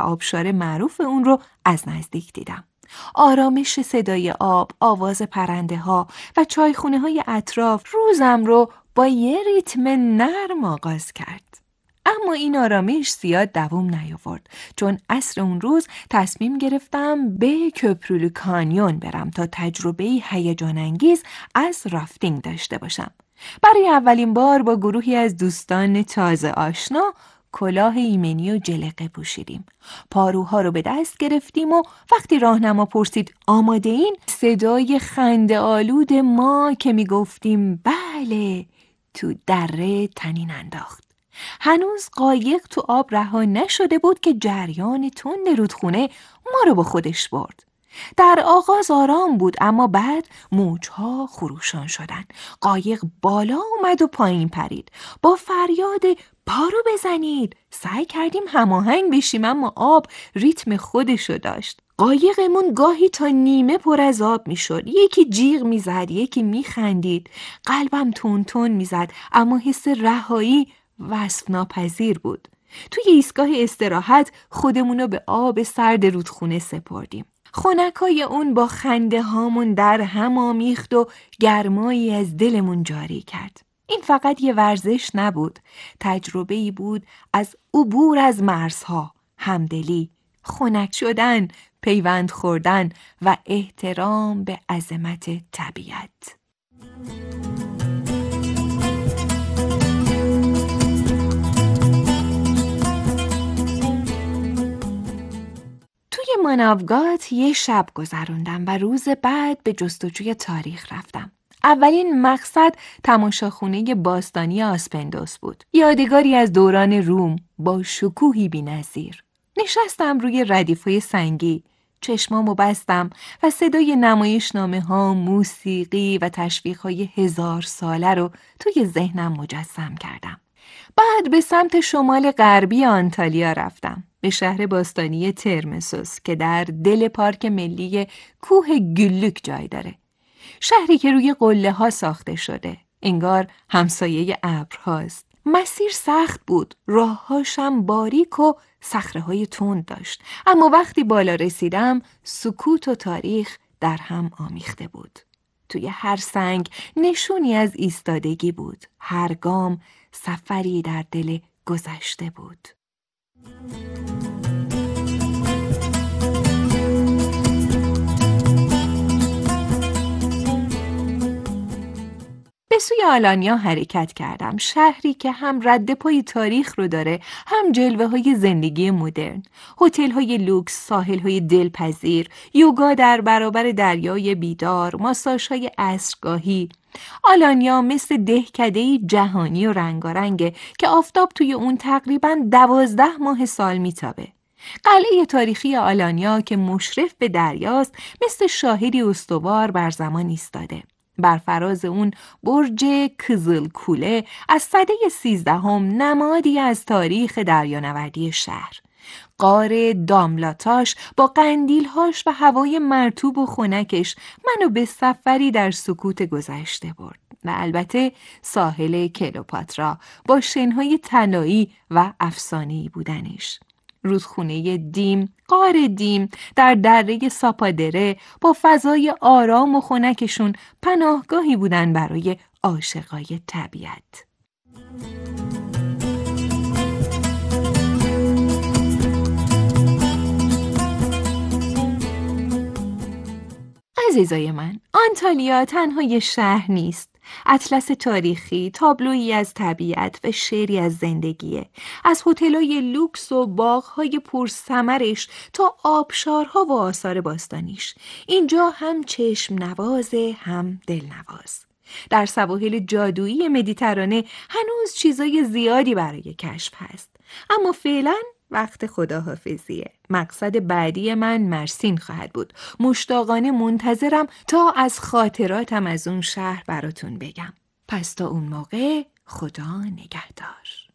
آبشار معروف اون رو از نزدیک دیدم. آرامش صدای آب، آواز پرنده ها و چایخونه های اطراف روزم رو با یه ریتم نرم آغاز کرد. اما این آرامش زیاد دوام نیاورد، چون عصر اون روز تصمیم گرفتم به کپرولو کانیون برم تا تجربه هیجان انگیز از رافتینگ داشته باشم. برای اولین بار با گروهی از دوستان تازه آشنا کلاه ایمنی و جلقه پوشیدیم. پاروها رو به دست گرفتیم و وقتی راهنما پرسید آماده این؟ صدای خنده آلود ما که می گفتیم بله تو دره تنین انداخت. هنوز قایق تو آب رها نشده بود که جریان تند رودخونه ما رو با خودش برد. در آغاز آرام بود، اما بعد موجها خروشان شدن. قایق بالا اومد و پایین پرید. با فریاد پارو بزنید سعی کردیم هماهنگ بشیم، اما آب ریتم خودشو داشت. قایقمون گاهی تا نیمه پر از آب میشد. یکی جیغ میزد، یکی میخندید. قلبم تون تون میزد، اما حس رهایی وصف ناپذیر بود. توی ایستگاه استراحت خودمونو به آب سرد رودخونه سپردیم. خنکای اون با خنده هامون در هم آمیخت و گرمایی از دلمون جاری کرد. این فقط یه ورزش نبود، تجربه‌ای بود از عبور از مرزها، همدلی، خنک شدن، پیوند خوردن و احترام به عظمت طبیعت. توی ماناوگات یه شب گذروندم و روز بعد به جستجوی تاریخ رفتم. اولین مقصد تماشاخونه باستانی آسپندوس بود. یادگاری از دوران روم با شکوهی بی‌نظیر. نشستم روی ردیف‌های سنگی، چشمامو بستم و صدای نمایشنامه‌ها، موسیقی و تشویق‌های 1000 ساله رو توی ذهنم مجسم کردم. بعد به سمت شمال غربی آنتالیا رفتم، به شهر باستانی ترمسوس که در دل پارک ملی کوه گلوک جای داره. شهری که روی قله ها ساخته شده، انگار همسایه ابرهاست. مسیر سخت بود، راههاشم باریک و صخره‌های تند داشت، اما وقتی بالا رسیدم سکوت و تاریخ در هم آمیخته بود. توی هر سنگ نشونی از ایستادگی بود، هر گام سفری در دل گذشته بود. به سوی آلانیا حرکت کردم، شهری که هم رد پای تاریخ رو داره، هم جلوه‌های زندگی مدرن. هتل‌های لوکس، ساحل‌های دلپذیر، یوگا در برابر دریای بیدار، ماساژهای عصرگاهی. آلانیا مثل دهکده‌ای جهانی و رنگارنگه که آفتاب توی اون تقریباً 12 ماه سال میتابه. قلعه تاریخی آلانیا که مشرف به دریاست، مثل شاهدی استوار بر زمان ایستاده. بر فراز اون برج کزل کوله از سده 13 نمادی از تاریخ دریانوردی شهر. غار داملاتاش با قندیلهاش و هوای مرطوب و خنکش منو به سفری در سکوت گذشته برد. و البته ساحل کلوپاترا با شنهای طلایی و افسانه‌ای بودنش. رودخونه دیم، غار دیم در دره ساپادره با فضای آرام و خنکشون پناهگاهی بودن برای عاشقای طبیعت. عزیزای من، آنتالیا تنها یه شهر نیست. اطلس تاریخی، تابلویی از طبیعت و شعری از زندگیه. از هتل‌های لوکس و باغ‌های پرثمرش تا آبشارها و آثار باستانیش. اینجا هم چشم نوازه، هم دلنواز. در سواحل جادویی مدیترانه هنوز چیزای زیادی برای کشف هست. اما فعلاً وقت خداحافظیه. مقصد بعدی من مرسین خواهد بود. مشتاقانه منتظرم تا از خاطراتم از اون شهر براتون بگم. پس تا اون موقع خدا نگهدار.